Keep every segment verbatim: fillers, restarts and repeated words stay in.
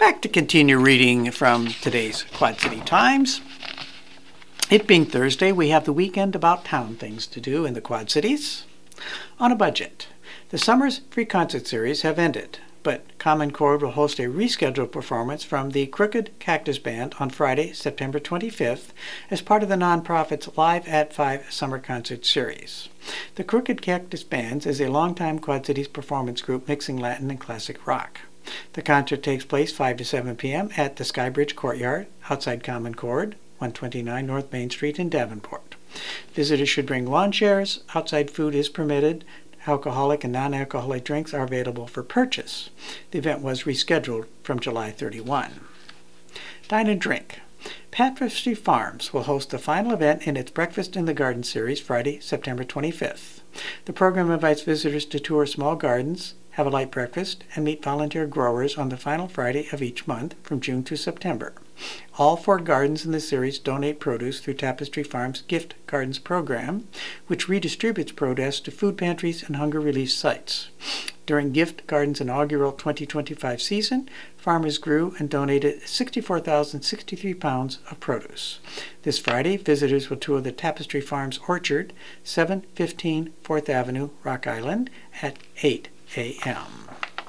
Back to continue reading from today's Quad City Times. It being Thursday, we have the weekend about town things to do in the Quad Cities. On a budget. The summer's free concert series have ended, but Common Chord will host a rescheduled performance from the Crooked Cactus Band on Friday, September twenty-fifth, as part of the nonprofit's Live at Five summer concert series. The Crooked Cactus Band is a longtime Quad Cities performance group mixing Latin and classic rock. The concert takes place five to seven p.m. at the Skybridge Courtyard, outside Common Chord, one twenty-nine North Main Street in Davenport. Visitors should bring lawn chairs. Outside food is permitted. Alcoholic and non-alcoholic drinks are available for purchase. The event was rescheduled from July thirty-first. Dine and Drink. Tapestry Farms will host the final event in its Breakfast in the Garden series Friday, September twenty-fifth. The program invites visitors to tour small gardens, have a light breakfast, and meet volunteer growers on the final Friday of each month from June to September. All four gardens in the series donate produce through Tapestry Farms' Gift Gardens program, which redistributes produce to food pantries and hunger relief sites. During Gift Gardens' inaugural twenty twenty-five season, farmers grew and donated sixty-four thousand sixty-three pounds of produce. This Friday, visitors will tour the Tapestry Farms Orchard, seven fifteen fourth Avenue, Rock Island, at eight a.m.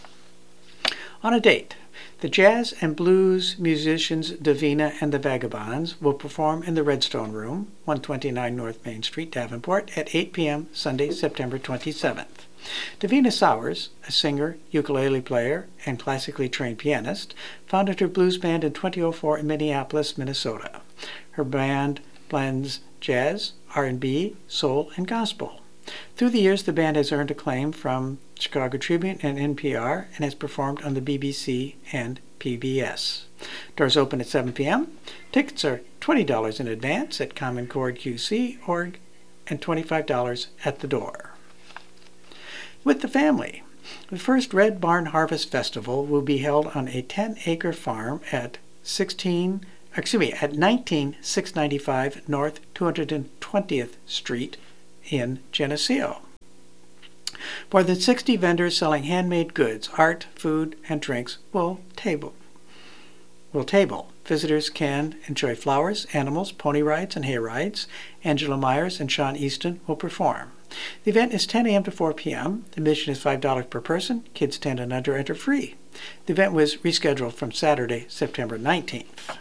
On a date. The jazz and blues musicians Davina and the Vagabonds will perform in the Redstone Room, one twenty-nine North Main Street, Davenport, at eight p.m. Sunday, September twenty-seventh. Davina Sowers, a singer, ukulele player, and classically trained pianist, founded her blues band in two thousand four in Minneapolis, Minnesota. Her band blends jazz, R and B, soul, and gospel. Through the years, the band has earned acclaim from Chicago Tribune and N P R and has performed on the B B C and P B S. Doors open at seven p.m. Tickets are twenty dollars in advance at Common Chord Q C org and twenty-five dollars at the door. With the family, the first Red Barn Harvest Festival will be held on a ten-acre farm at sixteen, excuse me, at nineteen six ninety-five North two hundred twentieth Street in Geneseo. More than sixty vendors selling handmade goods, art, food, and drinks will table. Will table. Visitors can enjoy flowers, animals, pony rides, and hay rides. Angela Myers and Sean Easton will perform. The event is ten a.m. to four p.m. Admission is five dollars per person. Kids ten and under enter free. The event was rescheduled from Saturday, September nineteenth.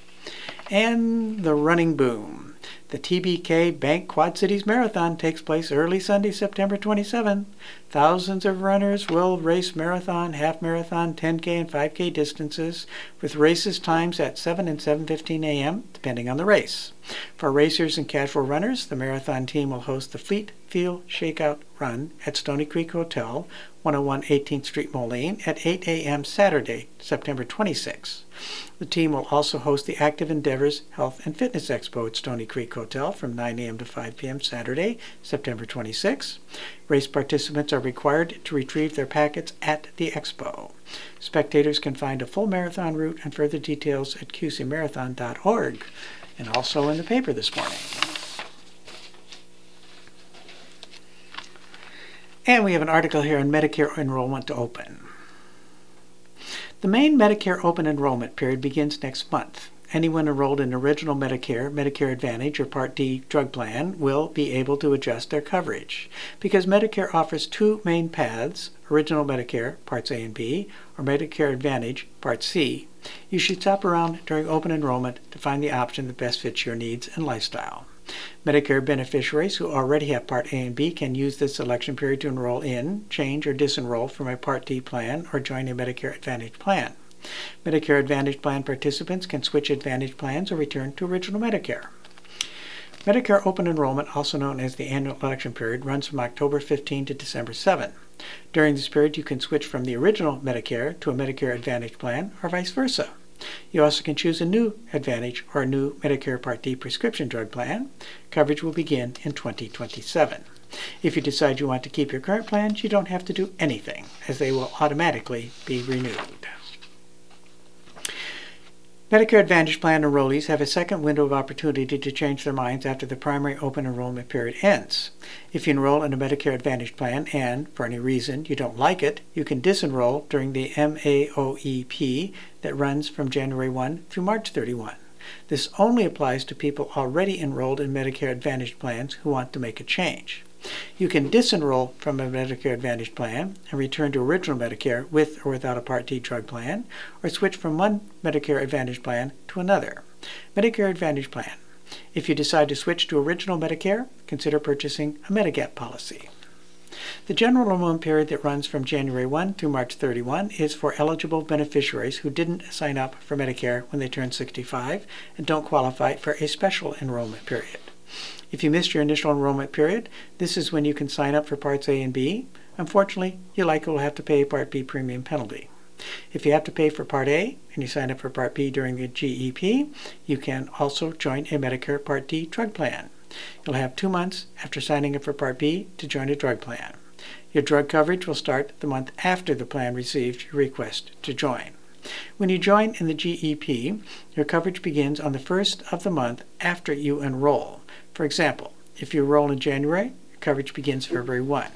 And the running boom. The T B K Bank Quad Cities Marathon takes place early Sunday, September twenty-seventh. Thousands of runners will race marathon, half marathon, ten K, and five K distances, with races times at seven and seven fifteen a.m., depending on the race. For racers and casual runners, the marathon team will host the Fleet Field Shakeout Run at Stony Creek Hotel, one oh one eighteenth Street, Moline, at eight a.m. Saturday, September twenty-sixth. The team will also host the Active Endeavors Health and Fitness Expo at Stony Creek Hotel from nine a.m. to five p.m. Saturday, September twenty-sixth. Race participants are required to retrieve their packets at the expo. Spectators can find a full marathon route and further details at q c marathon dot org, and also in the paper this morning. And we have an article here on Medicare enrollment to open. The main Medicare open enrollment period begins next month. Anyone enrolled in Original Medicare, Medicare Advantage, or Part D drug plan will be able to adjust their coverage. Because Medicare offers two main paths, Original Medicare, Parts A and B, or Medicare Advantage, Part C, you should shop around during open enrollment to find the option that best fits your needs and lifestyle. Medicare beneficiaries who already have Part A and B can use this election period to enroll in, change, or disenroll from a Part D plan or join a Medicare Advantage plan. Medicare Advantage plan participants can switch Advantage plans or return to Original Medicare. Medicare open enrollment, also known as the annual election period, runs from October fifteenth to December seventh. During this period, you can switch from the Original Medicare to a Medicare Advantage plan or vice versa. You also can choose a new Advantage or a new Medicare Part D prescription drug plan. Coverage will begin in twenty twenty-seven. If you decide you want to keep your current plans, you don't have to do anything, as they will automatically be renewed. Medicare Advantage Plan enrollees have a second window of opportunity to change their minds after the primary open enrollment period ends. If you enroll in a Medicare Advantage plan and, for any reason, you don't like it, you can disenroll during the M A O E P that runs from January first through March thirty-first. This only applies to people already enrolled in Medicare Advantage plans who want to make a change. You can disenroll from a Medicare Advantage plan and return to original Medicare with or without a Part D drug plan, or switch from one Medicare Advantage plan to another. Medicare Advantage plan. If you decide to switch to original Medicare, consider purchasing a Medigap policy. The general enrollment period that runs from January first through March thirty-first is for eligible beneficiaries who didn't sign up for Medicare when they turned sixty-five and don't qualify for a special enrollment period. If you missed your initial enrollment period, this is when you can sign up for Parts A and B. Unfortunately, you likely will have to pay a Part B premium penalty. If you have to pay for Part A and you sign up for Part B during the G E P, you can also join a Medicare Part D drug plan. You'll have two months after signing up for Part B to join a drug plan. Your drug coverage will start the month after the plan receives your request to join. When you join in the G E P, your coverage begins on the first of the month after you enroll. For example, if you enroll in January, your coverage begins February first.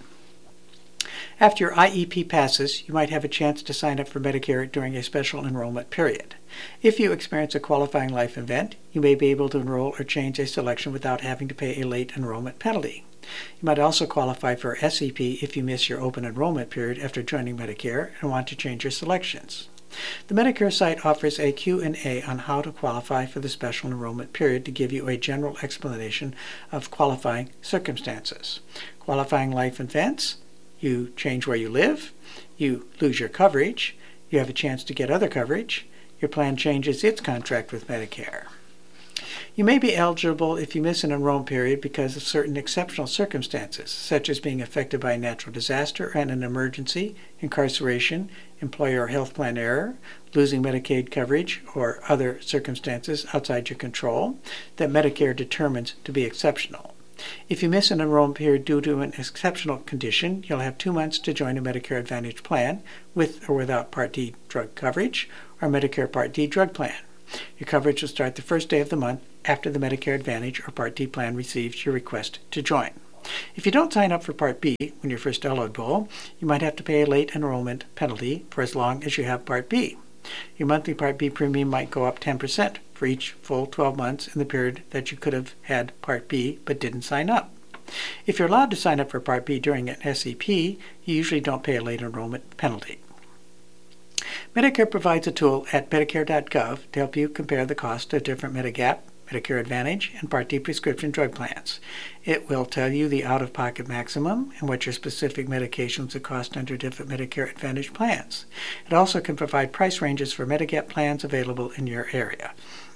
After your I E P passes, you might have a chance to sign up for Medicare during a special enrollment period. If you experience a qualifying life event, you may be able to enroll or change a selection without having to pay a late enrollment penalty. You might also qualify for S E P if you miss your open enrollment period after joining Medicare and want to change your selections. The Medicare site offers a Q and A on how to qualify for the special enrollment period to give you a general explanation of qualifying circumstances. Qualifying life events: you change where you live, you lose your coverage, you have a chance to get other coverage, your plan changes its contract with Medicare. You may be eligible if you miss an enrollment period because of certain exceptional circumstances, such as being affected by a natural disaster and an emergency, incarceration, employer or health plan error, losing Medicaid coverage, or other circumstances outside your control that Medicare determines to be exceptional. If you miss an enrollment period due to an exceptional condition, you'll have two months to join a Medicare Advantage plan with or without Part D drug coverage or Medicare Part D drug plan. Your coverage will start the first day of the month after the Medicare Advantage or Part D plan receives your request to join. If you don't sign up for Part B when you're first eligible, you might have to pay a late enrollment penalty for as long as you have Part B. Your monthly Part B premium might go up ten percent for each full twelve months in the period that you could have had Part B but didn't sign up. If you're allowed to sign up for Part B during an S E P, you usually don't pay a late enrollment penalty. Medicare provides a tool at Medicare dot gov to help you compare the cost of different Medigap, Medicare Advantage, and Part D prescription drug plans. It will tell you the out-of-pocket maximum and what your specific medications will cost under different Medicare Advantage plans. It also can provide price ranges for Medigap plans available in your area.